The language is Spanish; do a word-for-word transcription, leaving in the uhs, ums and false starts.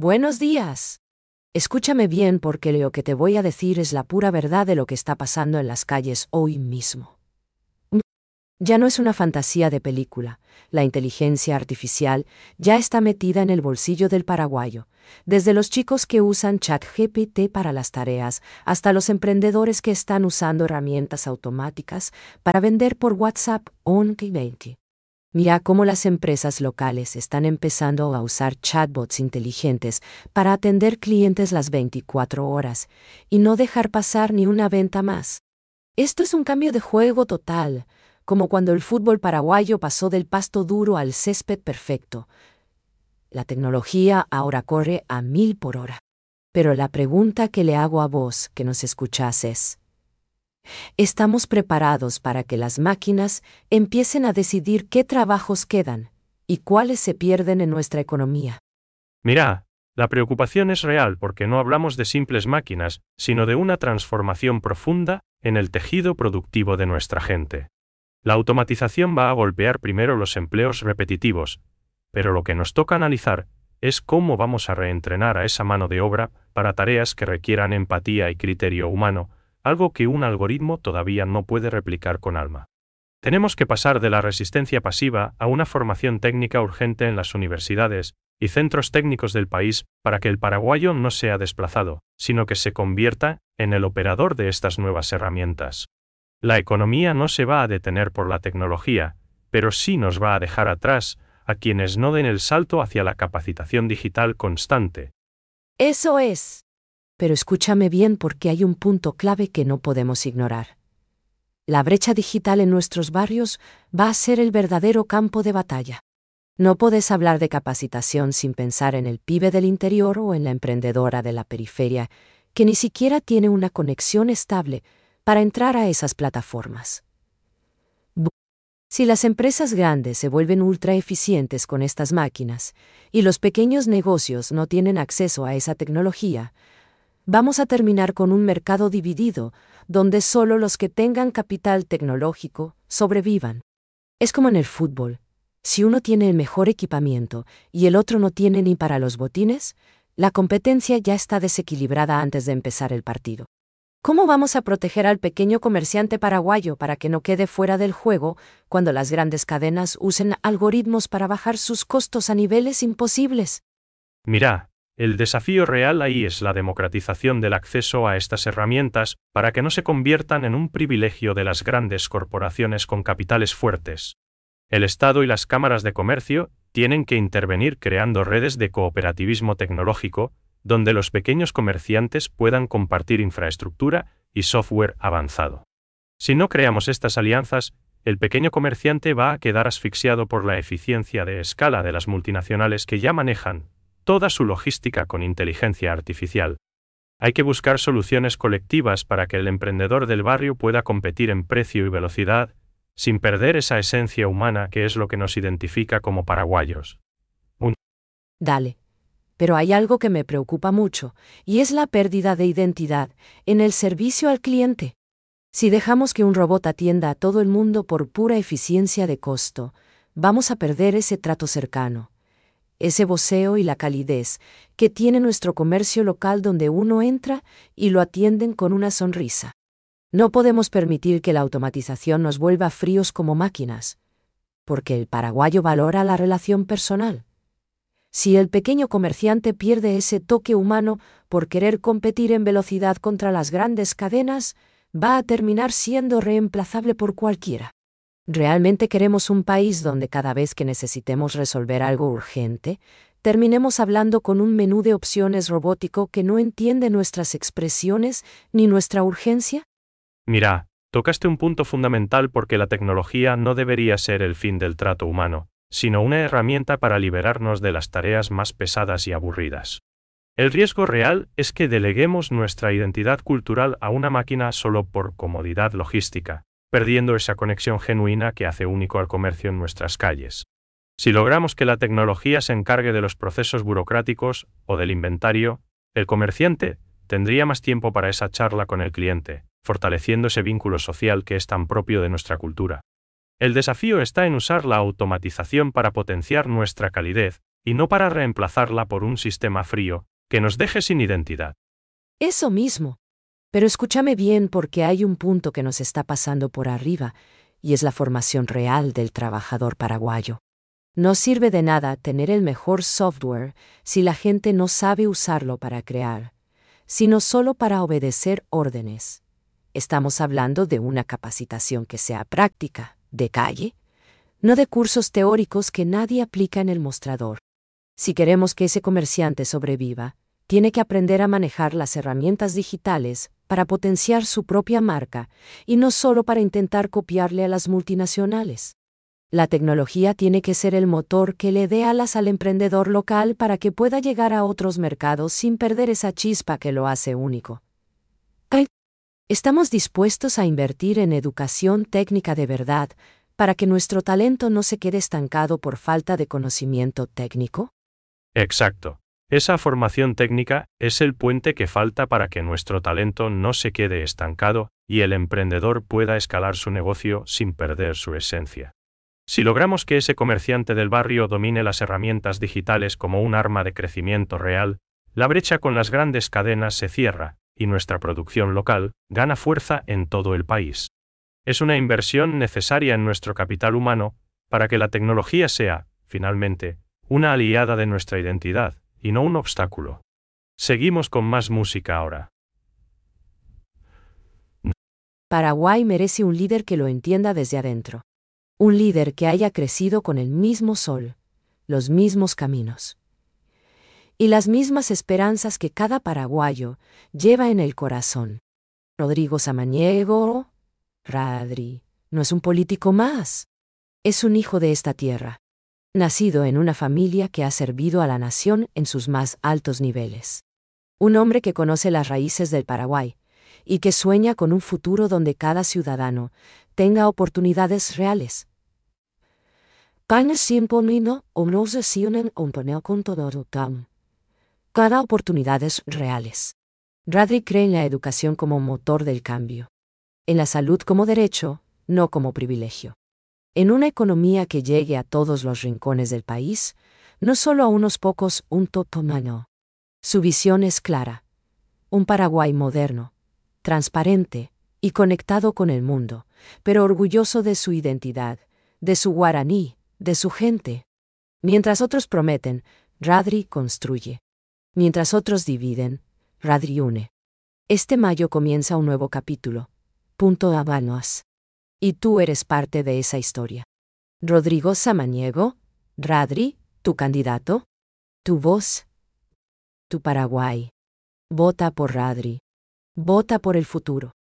Buenos días. Escúchame bien porque lo que te voy a decir es la pura verdad de lo que está pasando en las calles hoy mismo. Ya no es una fantasía de película. La inteligencia artificial ya está metida en el bolsillo del paraguayo, desde los chicos que usan ChatGPT para las tareas hasta los emprendedores que están usando herramientas automáticas para vender por WhatsApp o veinte. Mira cómo las empresas locales están empezando a usar chatbots inteligentes para atender clientes las veinticuatro horas y no dejar pasar ni una venta más. Esto es un cambio de juego total, como cuando el fútbol paraguayo pasó del pasto duro al césped perfecto. La tecnología ahora corre a mil por hora. Pero la pregunta que le hago a vos que nos escuchás es: ¿estamos preparados para que las máquinas empiecen a decidir qué trabajos quedan y cuáles se pierden en nuestra economía? Mira, la preocupación es real porque no hablamos de simples máquinas, sino de una transformación profunda en el tejido productivo de nuestra gente. La automatización va a golpear primero los empleos repetitivos, pero lo que nos toca analizar es cómo vamos a reentrenar a esa mano de obra para tareas que requieran empatía y criterio humano, algo que un algoritmo todavía no puede replicar con alma. Tenemos que pasar de la resistencia pasiva a una formación técnica urgente en las universidades y centros técnicos del país para que el paraguayo no sea desplazado, sino que se convierta en el operador de estas nuevas herramientas. La economía no se va a detener por la tecnología, pero sí nos va a dejar atrás a quienes no den el salto hacia la capacitación digital constante. Eso es. Pero escúchame bien porque hay un punto clave que no podemos ignorar. La brecha digital en nuestros barrios va a ser el verdadero campo de batalla. No podés hablar de capacitación sin pensar en el pibe del interior o en la emprendedora de la periferia, que ni siquiera tiene una conexión estable para entrar a esas plataformas. Si las empresas grandes se vuelven ultra eficientes con estas máquinas y los pequeños negocios no tienen acceso a esa tecnología, vamos a terminar con un mercado dividido, donde solo los que tengan capital tecnológico sobrevivan. Es como en el fútbol. Si uno tiene el mejor equipamiento y el otro no tiene ni para los botines, la competencia ya está desequilibrada antes de empezar el partido. ¿Cómo vamos a proteger al pequeño comerciante paraguayo para que no quede fuera del juego cuando las grandes cadenas usen algoritmos para bajar sus costos a niveles imposibles? Mira, el desafío real ahí es la democratización del acceso a estas herramientas para que no se conviertan en un privilegio de las grandes corporaciones con capitales fuertes. El Estado y las cámaras de comercio tienen que intervenir creando redes de cooperativismo tecnológico, donde los pequeños comerciantes puedan compartir infraestructura y software avanzado. Si no creamos estas alianzas, el pequeño comerciante va a quedar asfixiado por la eficiencia de escala de las multinacionales que ya manejan toda su logística con inteligencia artificial. Hay que buscar soluciones colectivas para que el emprendedor del barrio pueda competir en precio y velocidad, sin perder esa esencia humana que es lo que nos identifica como paraguayos. Un... Dale. Pero hay algo que me preocupa mucho, y es la pérdida de identidad en el servicio al cliente. Si dejamos que un robot atienda a todo el mundo por pura eficiencia de costo, vamos a perder ese trato cercano, ese voceo y la calidez que tiene nuestro comercio local donde uno entra y lo atienden con una sonrisa. No podemos permitir que la automatización nos vuelva fríos como máquinas, porque el paraguayo valora la relación personal. Si el pequeño comerciante pierde ese toque humano por querer competir en velocidad contra las grandes cadenas, va a terminar siendo reemplazable por cualquiera. ¿Realmente queremos un país donde cada vez que necesitemos resolver algo urgente, terminemos hablando con un menú de opciones robótico que no entiende nuestras expresiones ni nuestra urgencia? Mira, tocaste un punto fundamental porque la tecnología no debería ser el fin del trato humano, sino una herramienta para liberarnos de las tareas más pesadas y aburridas. El riesgo real es que deleguemos nuestra identidad cultural a una máquina solo por comodidad logística, perdiendo esa conexión genuina que hace único al comercio en nuestras calles. Si logramos que la tecnología se encargue de los procesos burocráticos o del inventario, el comerciante tendría más tiempo para esa charla con el cliente, fortaleciendo ese vínculo social que es tan propio de nuestra cultura. El desafío está en usar la automatización para potenciar nuestra calidez, y no para reemplazarla por un sistema frío, que nos deje sin identidad. Eso mismo. Pero escúchame bien porque hay un punto que nos está pasando por arriba, y es la formación real del trabajador paraguayo. No sirve de nada tener el mejor software si la gente no sabe usarlo para crear, sino solo para obedecer órdenes. Estamos hablando de una capacitación que sea práctica, de calle, no de cursos teóricos que nadie aplica en el mostrador. Si queremos que ese comerciante sobreviva, tiene que aprender a manejar las herramientas digitales para potenciar su propia marca y no solo para intentar copiarle a las multinacionales. La tecnología tiene que ser el motor que le dé alas al emprendedor local para que pueda llegar a otros mercados sin perder esa chispa que lo hace único. ¡Ay! ¿Estamos dispuestos a invertir en educación técnica de verdad para que nuestro talento no se quede estancado por falta de conocimiento técnico? Exacto. Esa formación técnica es el puente que falta para que nuestro talento no se quede estancado y el emprendedor pueda escalar su negocio sin perder su esencia. Si logramos que ese comerciante del barrio domine las herramientas digitales como un arma de crecimiento real, la brecha con las grandes cadenas se cierra y nuestra producción local gana fuerza en todo el país. Es una inversión necesaria en nuestro capital humano para que la tecnología sea, finalmente, una aliada de nuestra identidad y no un obstáculo. Seguimos con más música ahora. Paraguay merece un líder que lo entienda desde adentro. Un líder que haya crecido con el mismo sol, los mismos caminos y las mismas esperanzas que cada paraguayo lleva en el corazón. Rodrigo Samaniego, Radri, no es un político más. Es un hijo de esta tierra, nacido en una familia que ha servido a la nación en sus más altos niveles. Un hombre que conoce las raíces del Paraguay y que sueña con un futuro donde cada ciudadano tenga oportunidades reales. Cada oportunidades reales. Radri cree en la educación como motor del cambio. En la salud como derecho, no como privilegio. En una economía que llegue a todos los rincones del país, no solo a unos pocos, un totomano. Su visión es clara. Un Paraguay moderno, transparente y conectado con el mundo, pero orgulloso de su identidad, de su guaraní, de su gente. Mientras otros prometen, Radri construye. Mientras otros dividen, Radri une. Este mayo comienza un nuevo capítulo. Punto Habanos. Y tú eres parte de esa historia. Rodrigo Samaniego, Radri, tu candidato, tu voz, tu Paraguay. Vota por Radri. Vota por el futuro.